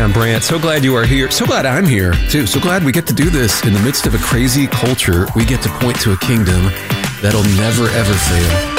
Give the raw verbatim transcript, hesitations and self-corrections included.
I'm Brant. So glad you are here. So glad I'm here, too. So glad we get to do this in the midst of a crazy culture. We get to point to a kingdom that'll never, ever fail.